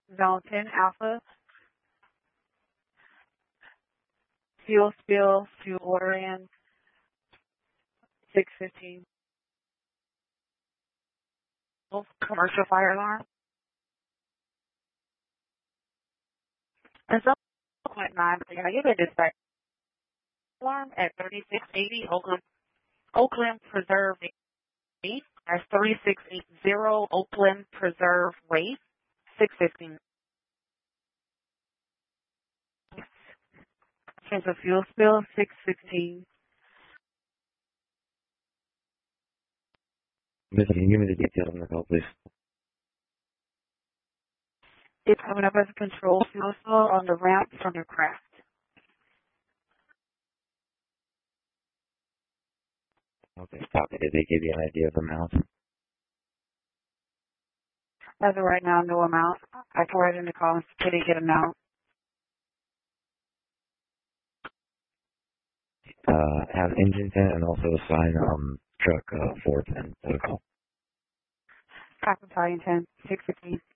Zone 10 Alpha, fuel spill, fuel order in, 615. Commercial fire alarm. And so 0.9, you get dispatch alarm at 3680 Oakland Preserve Way. That's 3680 Oakland Preserve Way, 615. Chance of fuel spill, 615. Miss, can you give me the details on the call, please? It's coming up as a control fuel spill on the ramp from your craft. Okay, stop it. Did they give you an idea of the amount? As of right now, no amount. I can write in the call until they get amount. Have engine 10 and also assign truck 410 to the call. Copy Battalion 10, 615.